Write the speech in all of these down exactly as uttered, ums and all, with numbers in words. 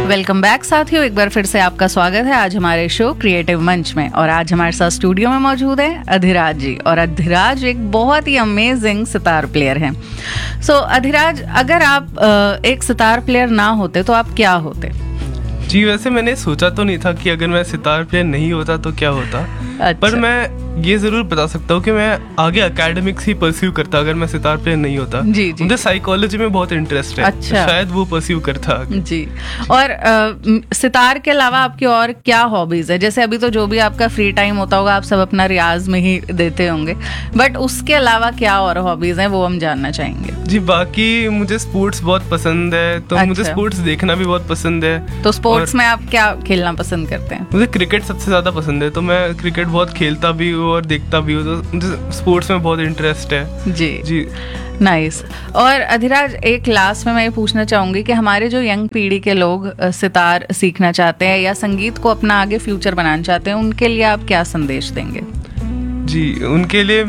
Welcome back साथियों, एक बार फिर से आपका स्वागत है आज हमारे शो क्रिएटिव मंच में। और आज हमारे साथ स्टूडियो में मौजूद है अधिराज जी। और अधिराज एक बहुत ही अमेजिंग सितार प्लेयर हैं। सो so, अधिराज, अगर आप एक सितार प्लेयर ना होते तो आप क्या होते? जी वैसे मैंने सोचा तो नहीं था कि अगर मैं सितार प्लेयर नहीं होता तो क्या होता। अच्छा। पर मैं ये जरूर बता सकता हूँ कि मैं आगे एकेडमिक्स ही परस्यू करता अगर मैं सितार प्लेयर नहीं होता। जी जी। मुझे साइकोलॉजी में बहुत इंटरेस्ट है। अच्छा। शायद वो परस्यू करता आगे। जी। और आ, सितार के अलावा आपकी और क्या हॉबीज है? जैसे अभी तो जो भी आपका फ्री टाइम होता होगा आप सब अपना रियाज में ही देते होंगे, बट उसके अलावा क्या और हॉबीज हैं वो हम जानना चाहेंगे। जी बाकी मुझे स्पोर्ट्स बहुत पसंद है, तो अच्छा। मुझे स्पोर्ट्स देखना भी बहुत पसंद है। तो स्पोर्ट्स में आप क्या खेलना पसंद करते हैं? मुझे क्रिकेट सबसे ज्यादा पसंद है, तो मैं क्रिकेट बहुत खेलता भी हूँ और देखता भी हूँ, तो मुझे स्पोर्ट्स में बहुत इंटरेस्ट है। जी जी नाइस। और अधिराज, एक लास्ट में मैं ये पूछना चाहूंगी कि हमारे जो यंग पीढ़ी के लोग सितार सीखना चाहते हैं या संगीत को अपना आगे फ्यूचर बनाना चाहते हैं, उनके लिए आप क्या संदेश देंगे? जी उनके लिए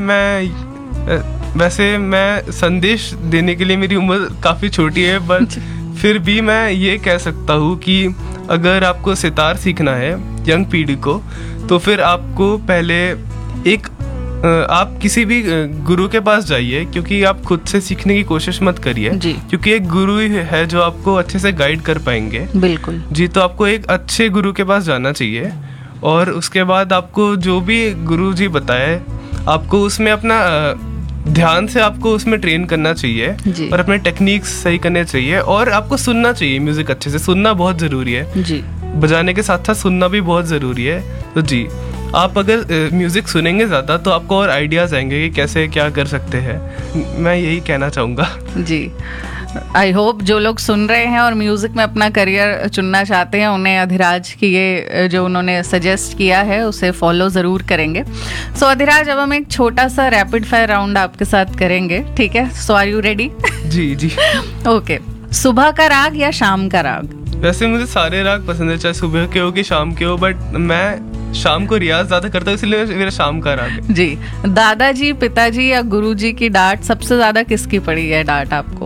मैं वैसे मैं संदेश देने के लिए मेरी उम्र काफ़ी छोटी है, बट फिर भी मैं ये कह सकता हूँ कि अगर आपको सितार सीखना है यंग पीढ़ी को, तो फिर आपको पहले एक आप किसी भी गुरु के पास जाइए, क्योंकि आप खुद से सीखने की कोशिश मत करिए, क्योंकि एक गुरु ही है जो आपको अच्छे से गाइड कर पाएंगे। बिल्कुल जी। तो आपको एक अच्छे गुरु के पास जाना चाहिए और उसके बाद आपको जो भी गुरु जी बताए आपको उसमें अपना ध्यान से आपको उसमें ट्रेन करना चाहिए और अपने टेक्निक्स सही करने चाहिए और आपको सुनना चाहिए म्यूजिक अच्छे से। सुनना बहुत जरूरी है जी। बजाने के साथ साथ सुनना भी बहुत जरूरी है। तो जी आप अगर म्यूजिक सुनेंगे ज्यादा तो आपको और आइडियाज आएंगे कि कैसे क्या कर सकते हैं। मैं यही कहना चाहूँगा। जी आई होप जो लोग सुन रहे हैं और म्यूजिक में अपना करियर चुनना चाहते हैं उन्हें अधिराज की ये जो उन्होंने सजेस्ट किया है उसे फॉलो ज़रूर करेंगे। सो so, अधिराज, अब हम एक छोटा सा रैपिड फायर राउंड आपके साथ करेंगे, ठीक है? सो are you ready? Ji ji okay. सुबह का राग या शाम का राग? वैसे मुझे सारे राग पसंद है, चाहे सुबह के हो कि शाम के हो, बट मैं शाम को रियाज ज्यादा करता हूँ, इसलिए मेरा शाम का राग है। जी। दादाजी, पिताजी या गुरुजी की डांट सबसे ज्यादा किसकी पड़ी है डांट आपको?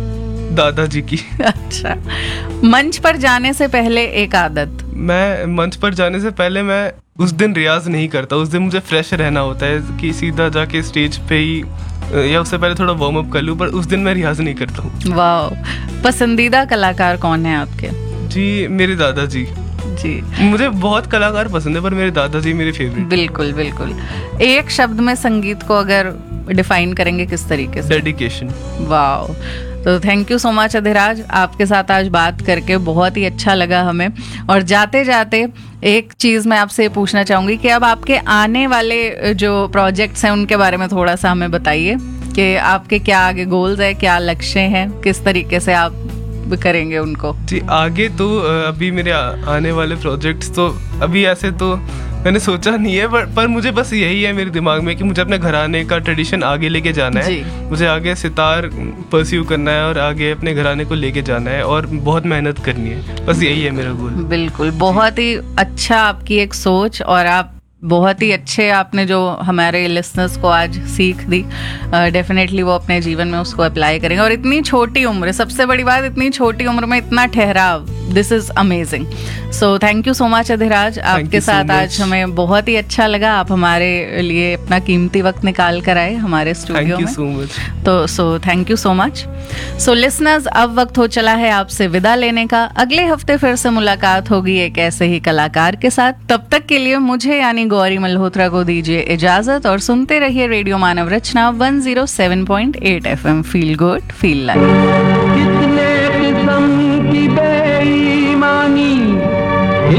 दादाजी की। अच्छा। मंच पर जाने से पहले एक आदत? मैं मंच पर जाने से पहले मैं उस दिन रियाज नहीं करता। उस दिन मुझे फ्रेश रहना होता है कि सीधा जाके स्टेज पे ही या उससे पहले थोड़ा वार्म अप कर लूं, पर उस दिन मैं रियाज नहीं करता हूँ। वाह। पसंदीदा कलाकार कौन है आपके? जी मेरे दादाजी जी। मुझे बहुत कलाकार पसंद है पर मेरे दादाजी मेरे फेवरेट। बिल्कुल बिल्कुल। एक शब्द में संगीत को अगर डिफाइन करेंगे किस तरीके से? डेडिकेशन। वाह। तो thank you so much Adhiraj, आपके साथ आज बात करके बहुत ही अच्छा लगा हमें। और जाते जाते एक चीज़ मैं आपसे पूछना चाहूँगी कि अब आपके आने वाले जो प्रोजेक्ट्स हैं उनके बारे में थोड़ा सा हमें बताइए कि आपके क्या आगे गोल्स है, क्या लक्ष्य हैं, किस तरीके से आप करेंगे उनको? जी आगे तो अभी मेरे आने वाले प्रोजेक्ट्स तो अभी ऐसे तो मैंने सोचा नहीं है, पर, पर मुझे बस यही है मेरे दिमाग में कि मुझे अपने घराने का ट्रेडिशन आगे लेके जाना है। मुझे आगे सितार परस्यू करना है और आगे अपने घराने को लेके जाना है और बहुत मेहनत करनी है। बस यही है मेरा गोल। बिल्कुल, बहुत ही अच्छा आपकी एक सोच, और आप बहुत ही अच्छे आपने जो हमारे लिसनर्स को आज सीख दी, डेफिनेटली uh, वो अपने जीवन में उसको अप्लाई करेंगे। और इतनी छोटी उम्र, सबसे बड़ी बात, इतनी छोटी उम्र में इतना ठहराव, this is amazing. So thank you so much Adhiraj, आपके साथ so आज हमें बहुत ही अच्छा लगा। आप हमारे लिए अपना कीमती वक्त निकाल कर आए हमारे स्टूडियो में। so much. तो so thank you so much. So listeners, अब वक्त हो चला है आपसे विदा लेने का। अगले हफ्ते फिर से मुलाकात होगी एक ऐसे ही कलाकार के साथ। तब तक के लिए मुझे यानी गौरी मल्होत्रा को दीजिए इजाजत और सुनते रहिए रेडियो मानव रचना one zero seven point eight F M. Feel good, feel live.